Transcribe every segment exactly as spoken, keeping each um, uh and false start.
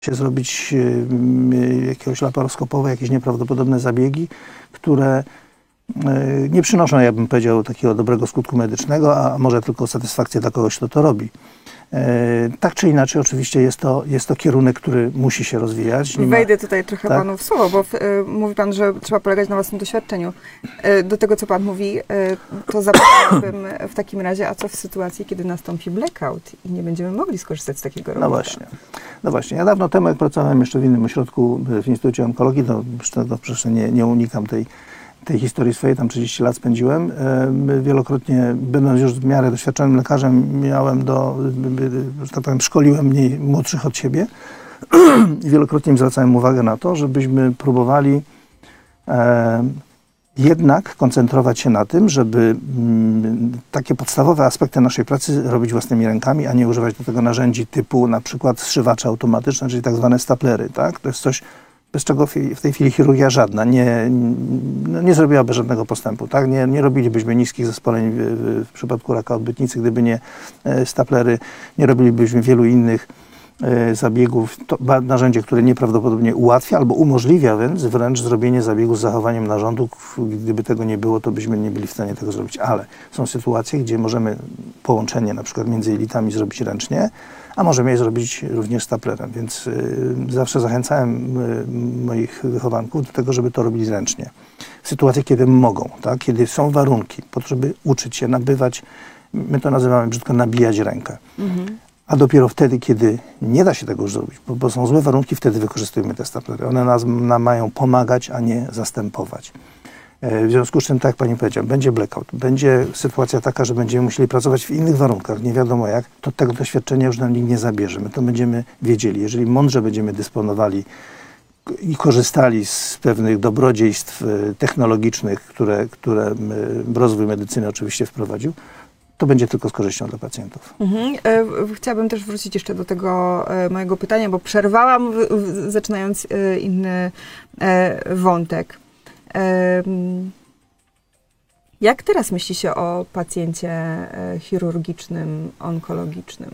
się zrobić y, jakiegoś laparoskopowe, jakieś nieprawdopodobne zabiegi, które y, nie przynoszą, ja bym powiedział, takiego dobrego skutku medycznego, a może tylko satysfakcję dla kogoś, kto to robi. Tak czy inaczej, oczywiście jest to, jest to kierunek, który musi się rozwijać. Nie Wejdę ma, tutaj trochę tak? panu w słowo, bo w, y, mówi pan, że trzeba polegać na własnym doświadczeniu. Y, do tego, co pan mówi, y, to zapytałabym w takim razie, a co w sytuacji, kiedy nastąpi blackout i nie będziemy mogli skorzystać z takiego robota? No właśnie. No właśnie. Ja dawno temu, jak pracowałem jeszcze w innym ośrodku, w Instytucie Onkologii, to, to przecież nie, nie unikam tej tej historii swojej, tam trzydzieści lat spędziłem. Wielokrotnie, będąc już w miarę doświadczonym lekarzem, miałem do, że tak powiem, szkoliłem mniej młodszych od siebie i wielokrotnie im zwracałem uwagę na to, żebyśmy próbowali e, jednak koncentrować się na tym, żeby m, takie podstawowe aspekty naszej pracy robić własnymi rękami, a nie używać do tego narzędzi typu na przykład zszywacze automatyczne, czyli tak zwane staplery, tak? To jest coś, bez czego w tej chwili chirurgia żadna nie, nie, nie zrobiłaby żadnego postępu. Tak? Nie, nie robilibyśmy niskich zespoleń w, w, w przypadku raka odbytnicy, gdyby nie e, staplery, nie robilibyśmy wielu innych e, zabiegów. To narzędzie, które nieprawdopodobnie ułatwia albo umożliwia wręcz, wręcz zrobienie zabiegu z zachowaniem narządu. Gdyby tego nie było, to byśmy nie byli w stanie tego zrobić. Ale są sytuacje, gdzie możemy połączenie na przykład między jelitami zrobić ręcznie, a możemy je zrobić również staplerem, więc y, zawsze zachęcałem y, moich wychowanków do tego, żeby to robili ręcznie. W sytuacji, kiedy mogą, tak? Kiedy są warunki, po to, żeby uczyć się, nabywać, my to nazywamy brzydko nabijać rękę. Mhm. A dopiero wtedy, kiedy nie da się tego już zrobić, bo, bo są złe warunki, wtedy wykorzystujemy te staplery. One nas, nam mają pomagać, a nie zastępować. W związku z czym, tak jak pani powiedziała, będzie blackout, będzie sytuacja taka, że będziemy musieli pracować w innych warunkach, nie wiadomo jak, to tego doświadczenia już nam nikt nie zabierze. My to będziemy wiedzieli. Jeżeli mądrze będziemy dysponowali i korzystali z pewnych dobrodziejstw technologicznych, które, które rozwój medycyny oczywiście wprowadził, to będzie tylko z korzyścią dla pacjentów. Mhm. E, chciałabym też wrócić jeszcze do tego e, mojego pytania, bo przerwałam, w, w, zaczynając e, inny e, wątek. Jak teraz myśli się o pacjencie chirurgicznym, onkologicznym?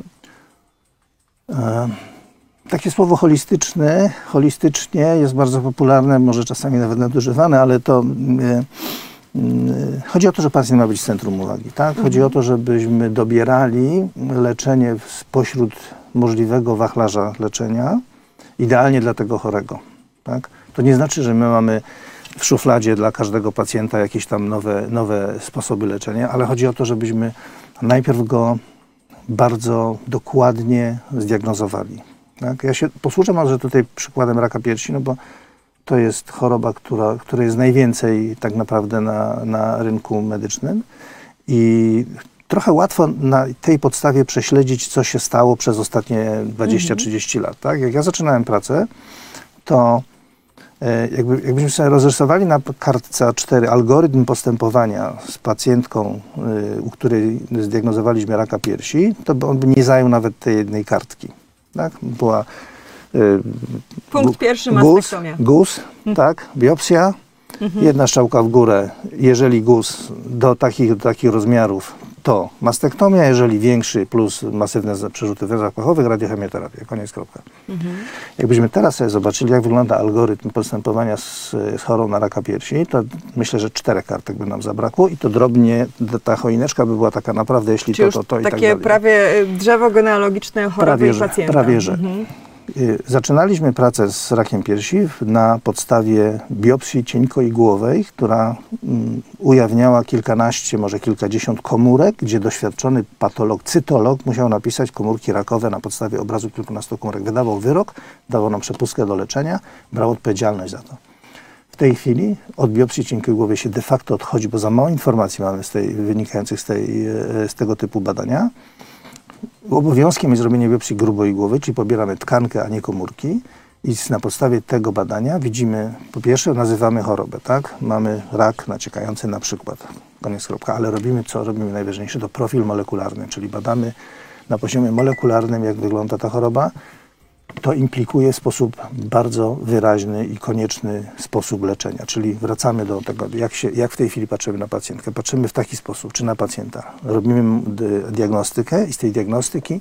E, takie słowo holistyczny, holistycznie jest bardzo popularne, może czasami nawet nadużywane, ale to e, e, chodzi o to, że pacjent ma być w centrum uwagi. Tak? Chodzi mhm. o to, żebyśmy dobierali leczenie spośród możliwego wachlarza leczenia, idealnie dla tego chorego. Tak? To nie znaczy, że my mamy w szufladzie dla każdego pacjenta jakieś tam nowe, nowe sposoby leczenia, ale chodzi o to, żebyśmy najpierw go bardzo dokładnie zdiagnozowali. Tak? Ja się posłużę może tutaj przykładem raka piersi, no bo to jest choroba, która, której jest najwięcej tak naprawdę na, na rynku medycznym i trochę łatwo na tej podstawie prześledzić, co się stało przez ostatnie dwadzieścia trzydzieści lat. Tak? Jak ja zaczynałem pracę, to Jakby, jakbyśmy sobie rozrysowali na kartce A cztery algorytm postępowania z pacjentką, y, u której zdiagnozowaliśmy raka piersi, to by on by nie zajął nawet tej jednej kartki. Tak? Była y, Punkt gu, pierwszy, guz, mastektomia. guz, mhm. tak, biopsja, mhm. jedna strzałka w górę. Jeżeli guz do takich, do takich rozmiarów, to mastektomia, jeżeli większy plus masywne przerzuty w zapachowych, radiochemioterapia. Koniec, kropka. Mhm. Jakbyśmy teraz sobie zobaczyli, jak wygląda algorytm postępowania z, z chorą na raka piersi, to myślę, że czterech kartek by nam zabrakło i to drobnie, ta choineczka by była taka naprawdę, jeśli Czyli to, to, to i tak dalej. Takie prawie drzewo genealogiczne choroby prawie, i że, pacjenta. Prawie, że. Mhm. Zaczynaliśmy pracę z rakiem piersi na podstawie biopsji cienkoigłowej, która um, ujawniała kilkanaście, może kilkadziesiąt komórek, gdzie doświadczony patolog, cytolog musiał napisać komórki rakowe na podstawie obrazu kilkunastu komórek. Wydawał wyrok, dawał nam przepustkę do leczenia, brał odpowiedzialność za to. W tej chwili od biopsji cienkoigłowej się de facto odchodzi, bo za mało informacji mamy z tej, wynikających z, tej, z tego typu badania. Obowiązkiem jest zrobienie biopsji gruboigłowej, czyli pobieramy tkankę, a nie komórki i na podstawie tego badania widzimy, po pierwsze nazywamy chorobę, tak? Mamy rak naciekający na przykład, koniec kropka, ale robimy co? Robimy najważniejsze, to profil molekularny, czyli badamy na poziomie molekularnym, jak wygląda ta choroba. To implikuje w sposób bardzo wyraźny i konieczny sposób leczenia, czyli wracamy do tego, jak, się, jak w tej chwili patrzymy na pacjentkę. Patrzymy w taki sposób, czy na pacjenta. Robimy diagnostykę i z tej diagnostyki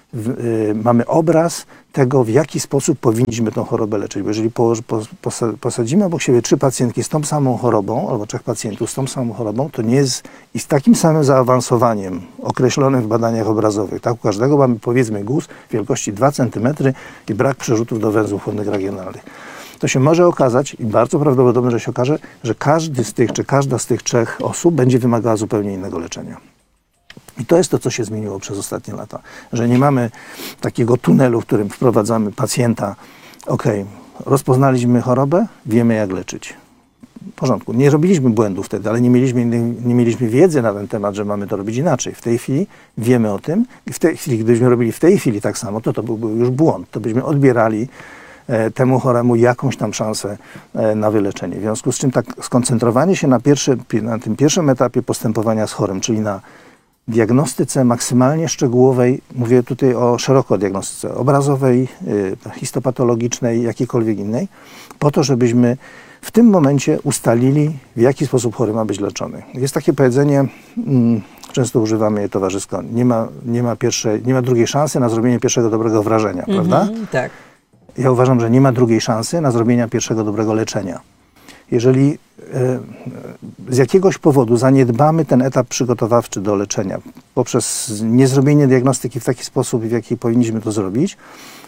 w, y, mamy obraz tego, w jaki sposób powinniśmy tą chorobę leczyć. Bo jeżeli położy, po, posa, posadzimy obok siebie trzy pacjentki z tą samą chorobą, albo trzech pacjentów z tą samą chorobą, to nie jest i z takim samym zaawansowaniem określonym w badaniach obrazowych. Tak? U każdego mamy, powiedzmy, guz wielkości dwa centymetry i brak przerzutów do węzłów chłonnych regionalnych. To się może okazać, i bardzo prawdopodobne, że się okaże, że każdy z tych, czy każda z tych trzech osób będzie wymagała zupełnie innego leczenia. I to jest to, co się zmieniło przez ostatnie lata. Że nie mamy takiego tunelu, w którym wprowadzamy pacjenta. Ok, rozpoznaliśmy chorobę, wiemy jak leczyć. W porządku. Nie robiliśmy błędów wtedy, ale nie mieliśmy, nie mieliśmy wiedzy na ten temat, że mamy to robić inaczej. W tej chwili wiemy o tym. I w tej chwili, gdybyśmy robili w tej chwili tak samo, to to byłby już błąd. To byśmy odbierali e, temu choremu jakąś tam szansę e, na wyleczenie. W związku z czym tak skoncentrowanie się na, pierwszy, na tym pierwszym etapie postępowania z chorym, czyli na diagnostyce maksymalnie szczegółowej, mówię tutaj o szeroko diagnostyce obrazowej, y, histopatologicznej, jakiejkolwiek innej, po to, żebyśmy w tym momencie ustalili, w jaki sposób chory ma być leczony. Jest takie powiedzenie, mm, często używamy je towarzysko, nie ma, nie ma, pierwszej, nie ma drugiej szansy na zrobienie pierwszego dobrego wrażenia, mm-hmm, prawda? Tak. Ja uważam, że nie ma drugiej szansy na zrobienie pierwszego dobrego leczenia. Jeżeli e, z jakiegoś powodu zaniedbamy ten etap przygotowawczy do leczenia poprzez niezrobienie diagnostyki w taki sposób, w jaki powinniśmy to zrobić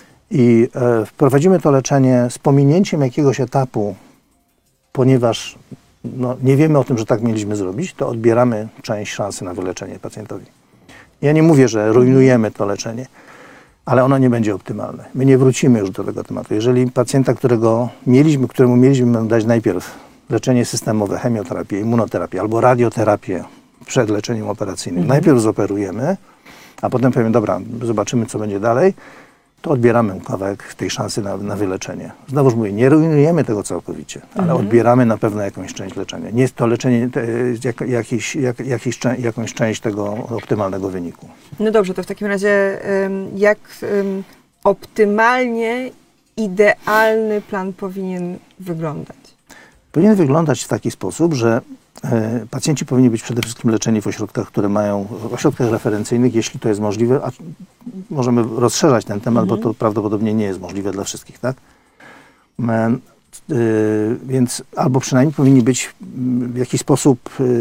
i e, wprowadzimy to leczenie z pominięciem jakiegoś etapu, ponieważ no, nie wiemy o tym, że tak mieliśmy zrobić, to odbieramy część szansy na wyleczenie pacjentowi. Ja nie mówię, że rujnujemy to leczenie, ale ono nie będzie optymalne. My nie wrócimy już do tego tematu. Jeżeli pacjenta, którego mieliśmy, któremu mieliśmy dać najpierw leczenie systemowe, chemioterapię, immunoterapię albo radioterapię przed leczeniem operacyjnym, mhm. najpierw zoperujemy, a potem powiemy, dobra, zobaczymy, co będzie dalej, to odbieramy kawałek tej szansy na, na wyleczenie. Znowuż mówię, nie rujnujemy tego całkowicie, ale mhm. odbieramy na pewno jakąś część leczenia. Nie jest to leczenie, te, jak, jakiś, jak, jakiś, jakąś część tego optymalnego wyniku. No dobrze, to w takim razie jak optymalnie idealny plan powinien wyglądać? Powinien wyglądać w taki sposób, że e, pacjenci powinni być przede wszystkim leczeni w ośrodkach, które mają, w ośrodkach referencyjnych, jeśli to jest możliwe, a możemy rozszerzać ten temat, mhm. bo to prawdopodobnie nie jest możliwe dla wszystkich, tak? E, e, więc albo przynajmniej powinni być w jakiś sposób e, e,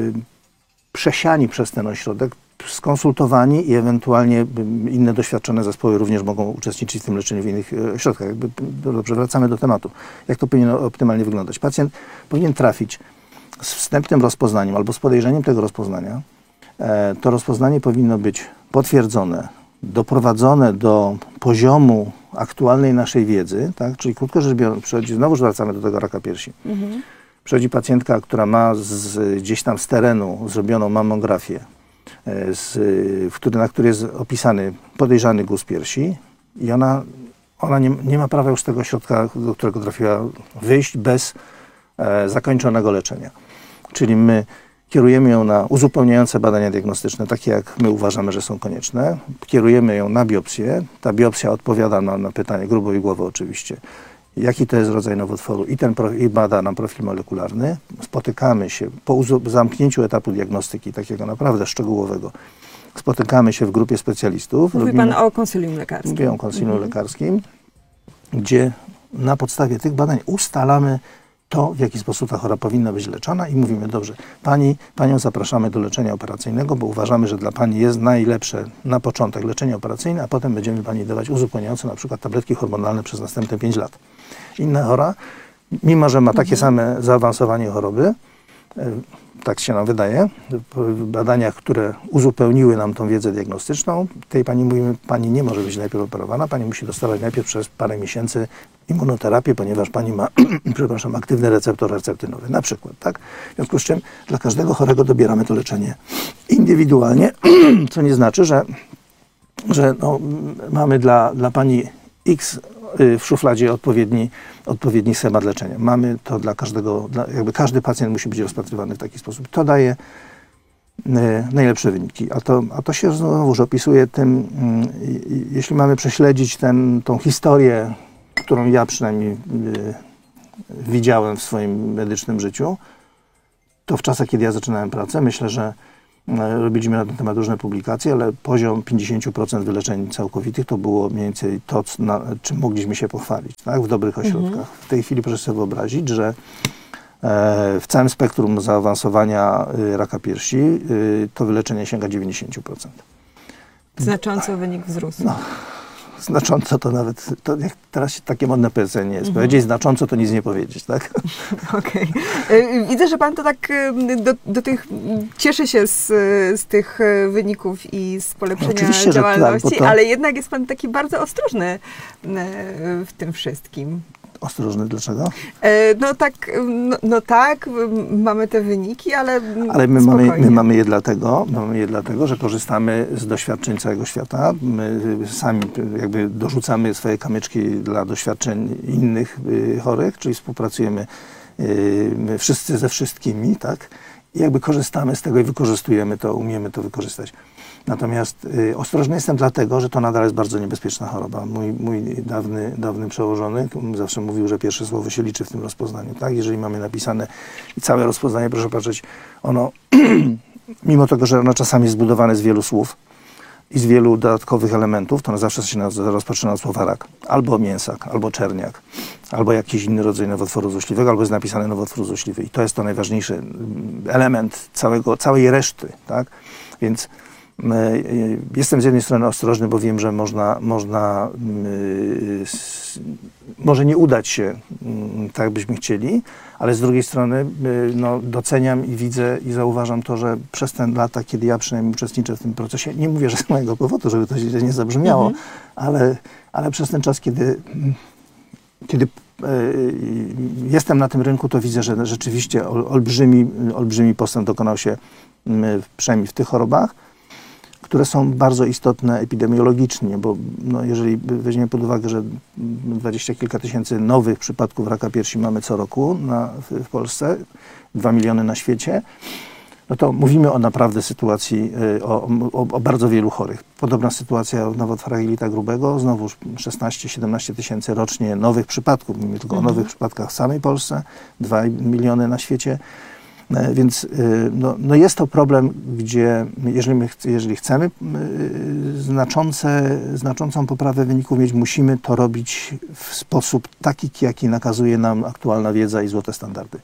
przesiani przez ten ośrodek, skonsultowani i ewentualnie inne doświadczone zespoły również mogą uczestniczyć w tym leczeniu w innych ośrodkach. Jakby, dobrze, wracamy do tematu. Jak to powinno optymalnie wyglądać? Pacjent powinien trafić z wstępnym rozpoznaniem albo z podejrzeniem tego rozpoznania. E, to rozpoznanie powinno być potwierdzone, doprowadzone do poziomu aktualnej naszej wiedzy, tak? Czyli krótko rzecz biorąc, przychodzi, znowu wracamy do tego raka piersi. Mhm. Przychodzi pacjentka, która ma z, gdzieś tam z terenu zrobioną mammografię, Z, w który, na który jest opisany podejrzany guz piersi i ona, ona nie, nie ma prawa już z tego ośrodka, do którego trafiła, wyjść bez e, zakończonego leczenia. Czyli my kierujemy ją na uzupełniające badania diagnostyczne, takie jak my uważamy, że są konieczne. Kierujemy ją na biopsję. Ta biopsja odpowiada na, na pytanie grubo i głowo oczywiście, jaki to jest rodzaj nowotworu i, ten pro, i bada nam profil molekularny. Spotykamy się po uzu- zamknięciu etapu diagnostyki, takiego naprawdę szczegółowego. Spotykamy się w grupie specjalistów. Mówi robimy, pan o konsylium lekarskim. Mówię o konsylium mhm. lekarskim, gdzie na podstawie tych badań ustalamy to, w jaki sposób ta chora powinna być leczona i mówimy, dobrze, pani, panią zapraszamy do leczenia operacyjnego, bo uważamy, że dla pani jest najlepsze na początek leczenie operacyjne, a potem będziemy pani dawać uzupełniające na przykład tabletki hormonalne przez następne pięć lat. Inna chora, mimo że ma takie mhm. same zaawansowanie choroby, tak się nam wydaje, w badaniach, które uzupełniły nam tą wiedzę diagnostyczną, tej pani mówimy, pani nie może być najpierw operowana, pani musi dostawać najpierw przez parę miesięcy immunoterapię, ponieważ pani ma, przepraszam, aktywny receptor herceptynowy, na przykład, tak? W związku z czym dla każdego chorego dobieramy to leczenie indywidualnie, co nie znaczy, że, że no, mamy dla, dla pani X w szufladzie odpowiedni, odpowiedni schemat leczenia. Mamy to dla każdego, dla, jakby każdy pacjent musi być rozpatrywany w taki sposób. To daje y, najlepsze wyniki. A to, a to się znowu opisuje tym, y, jeśli mamy prześledzić ten, tą historię, którą ja przynajmniej y, widziałem w swoim medycznym życiu, to w czasach, kiedy ja zaczynałem pracę, myślę, że Robiliśmy na ten temat różne publikacje, ale poziom pięćdziesiąt procent wyleczeń całkowitych to było mniej więcej to, na czym mogliśmy się pochwalić, tak? W dobrych ośrodkach. Mhm. W tej chwili proszę sobie wyobrazić, że w całym spektrum zaawansowania raka piersi to wyleczenie sięga dziewięćdziesiąt procent. Znacząco wynik wzrósł. No, znacząco to nawet, to jak teraz takie modne powiedzenie jest. Mhm. Powiedzieć znacząco to nic nie powiedzieć, tak? Okej. Okay. Widzę, że pan to tak do, do tych, cieszy się z, z tych wyników i z polepszenia Oczywiście, działalności, tak, to... ale jednak jest pan taki bardzo ostrożny w tym wszystkim. Ostrożny dlaczego? E, no tak, no, no tak, mamy te wyniki, ale Ale my mamy, my mamy je dlatego, mamy je dlatego, że korzystamy z doświadczeń całego świata. My sami jakby dorzucamy swoje kamyczki dla doświadczeń innych y, chorych, czyli współpracujemy y, my wszyscy ze wszystkimi, tak? I jakby korzystamy z tego i wykorzystujemy to, umiemy to wykorzystać. Natomiast y, ostrożny jestem dlatego, że to nadal jest bardzo niebezpieczna choroba. Mój, mój dawny, dawny przełożony zawsze mówił, że pierwsze słowo się liczy w tym rozpoznaniu. Tak? Jeżeli mamy napisane całe rozpoznanie, proszę patrzeć, ono, mimo tego, że ono czasami jest zbudowane z wielu słów i z wielu dodatkowych elementów, to ono zawsze się rozpoczyna od słowa rak. Albo mięsak, albo czerniak, albo jakiś inny rodzaj nowotworu złośliwego, albo jest napisane nowotwór złośliwy. I to jest to najważniejszy element całego, całej reszty. Tak? Więc jestem z jednej strony ostrożny, bo wiem, że można, można yy, s, może nie udać się yy, tak, byśmy chcieli, ale z drugiej strony yy, no, doceniam i widzę i zauważam to, że przez te lata, kiedy ja przynajmniej uczestniczę w tym procesie, nie mówię, że z mojego powodu, żeby to źle nie zabrzmiało, mm-hmm. ale, ale przez ten czas, kiedy, kiedy yy, jestem na tym rynku, to widzę, że rzeczywiście ol, olbrzymi, olbrzymi postęp dokonał się yy, przynajmniej w tych chorobach, które są bardzo istotne epidemiologicznie, bo no, jeżeli weźmiemy pod uwagę, że dwadzieścia kilka tysięcy nowych przypadków raka piersi mamy co roku na, w, w Polsce, dwa miliony na świecie, no to mówimy o naprawdę sytuacji, o, o, o bardzo wielu chorych. Podobna sytuacja w nowotworach jelita grubego, znowu szesnaście siedemnaście tysięcy rocznie nowych przypadków, mówimy tylko mhm. o nowych przypadkach w samej Polsce, dwa miliony na świecie. Więc no, no jest to problem, gdzie jeżeli, my, jeżeli chcemy znaczące, znaczącą poprawę wyników mieć, musimy to robić w sposób taki, jaki nakazuje nam aktualna wiedza i złote standardy.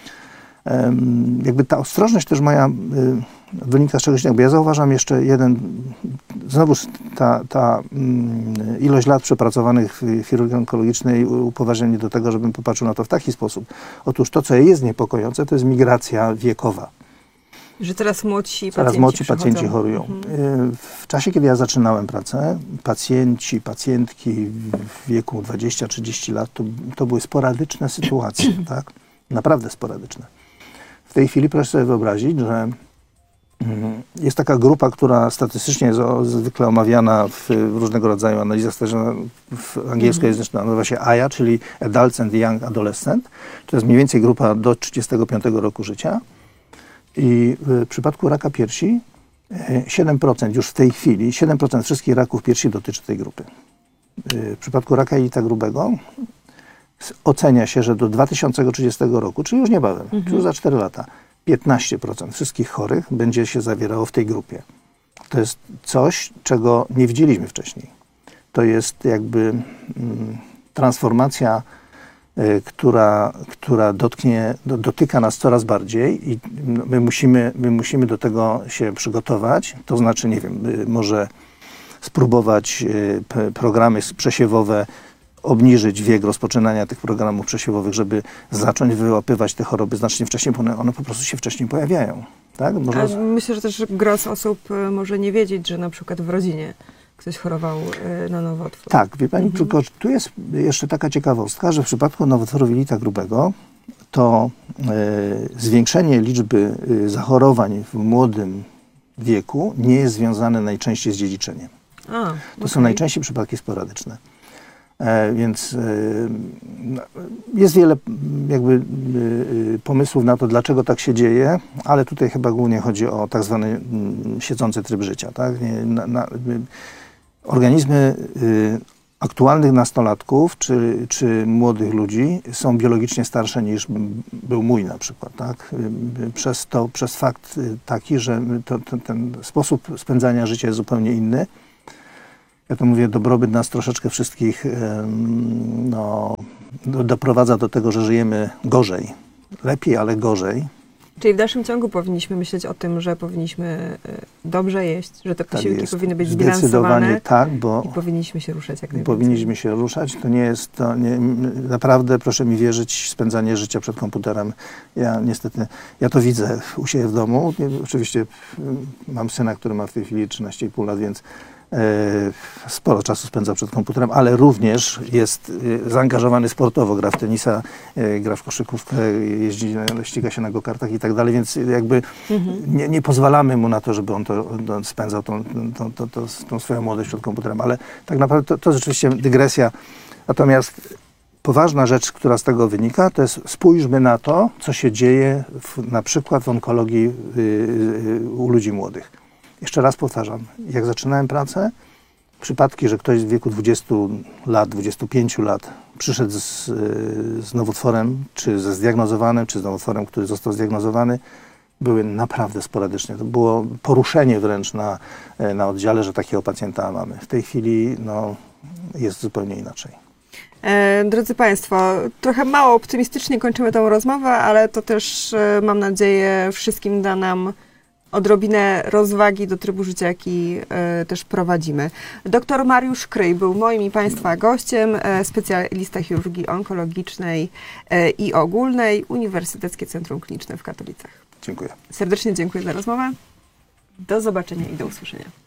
Jakby ta ostrożność też moja wynika z czegoś innego, bo ja zauważam jeszcze jeden, znowu ta, ta ilość lat przepracowanych w chirurgii onkologicznej upoważnia mnie do tego, żebym popatrzył na to w taki sposób. Otóż to, co jest niepokojące, to jest migracja wiekowa. Że coraz młodsi coraz pacjenci młodsi przychodzą. pacjenci chorują. Mhm. W czasie, kiedy ja zaczynałem pracę, pacjenci, pacjentki w wieku dwadzieścia trzydzieści lat, to, to były sporadyczne sytuacje, tak? Naprawdę sporadyczne. W tej chwili proszę sobie wyobrazić, że jest taka grupa, która statystycznie jest zwykle omawiana w różnego rodzaju analizach, w angielskojęzycznej nazywa się A Y A, czyli Adults and Young Adolescent. To jest mniej więcej grupa do trzydziestego piątego roku życia. I w przypadku raka piersi siedem procent już w tej chwili, siedem procent wszystkich raków piersi dotyczy tej grupy. W przypadku raka jelita grubego ocenia się, że do dwa tysiące trzydziestego roku, czyli już niebawem, mhm. czyli już za cztery lata, piętnaście procent wszystkich chorych będzie się zawierało w tej grupie. To jest coś, czego nie widzieliśmy wcześniej. To jest jakby mm, transformacja, y, która, która dotknie, do, dotyka nas coraz bardziej i my musimy, my musimy do tego się przygotować. To znaczy, nie wiem, y, może spróbować y, p, programy przesiewowe, obniżyć wiek rozpoczynania tych programów przesiewowych, żeby zacząć wyłapywać te choroby znacznie wcześniej, bo one, one po prostu się wcześniej pojawiają. Tak? Można... A myślę, że też gros osób może nie wiedzieć, że na przykład w rodzinie ktoś chorował na nowotwór. Tak, wie pani, mhm. tylko tu jest jeszcze taka ciekawostka, że w przypadku nowotworu jelita grubego to y, zwiększenie liczby y, zachorowań w młodym wieku nie jest związane najczęściej z dziedziczeniem. A, to okay. są najczęściej przypadki sporadyczne. E, więc e, jest wiele jakby e, pomysłów na to, dlaczego tak się dzieje, ale tutaj chyba głównie chodzi o tak zwany m, siedzący tryb życia. Tak? Nie, na, na, organizmy, e, aktualnych nastolatków czy, czy młodych ludzi są biologicznie starsze niż był mój na przykład, tak? Przez to, przez fakt taki, że to, to, ten sposób spędzania życia jest zupełnie inny. Ja to mówię, dobrobyt nas troszeczkę wszystkich no, doprowadza do tego, że żyjemy gorzej. Lepiej, ale gorzej. Czyli w dalszym ciągu powinniśmy myśleć o tym, że powinniśmy dobrze jeść, że te posiłki tak powinny być zdecydowanie zbilansowane tak, bo i powinniśmy się ruszać jak najwięcej. powinniśmy się ruszać. To nie jest, to nie, naprawdę, proszę mi wierzyć, spędzanie życia przed komputerem. Ja niestety, ja to widzę u siebie w domu. Nie, oczywiście mam syna, który ma w tej chwili trzynaście i pół lat, więc sporo czasu spędza przed komputerem, ale również jest zaangażowany sportowo, gra w tenisa, gra w koszykówkę, jeździ, ściga się na go-kartach i tak dalej, więc jakby mhm. nie, nie pozwalamy mu na to, żeby on to, to spędzał tą, tą, tą, tą, tą swoją młodość przed komputerem, ale tak naprawdę to, to rzeczywiście dygresja. Natomiast poważna rzecz, która z tego wynika, to jest spójrzmy na to, co się dzieje w, na przykład w onkologii yy, yy, u ludzi młodych. Jeszcze raz powtarzam, jak zaczynałem pracę, przypadki, że ktoś w wieku dwudziestu lat, dwudziestu pięciu lat przyszedł z, z nowotworem, czy ze zdiagnozowanym, czy z nowotworem, który został zdiagnozowany, były naprawdę sporadycznie. To było poruszenie wręcz na, na oddziale, że takiego pacjenta mamy. W tej chwili no, jest zupełnie inaczej. E, drodzy Państwo, trochę mało optymistycznie kończymy tę rozmowę, ale to też, e, mam nadzieję, wszystkim da nam odrobinę rozwagi do trybu życia, jaki e, też prowadzimy. Doktor Mariusz Kryj był moim i Państwa gościem, e, specjalista chirurgii onkologicznej e, i ogólnej, Uniwersyteckie Centrum Kliniczne w Katowicach. Dziękuję. Serdecznie dziękuję za rozmowę. Do zobaczenia i do usłyszenia.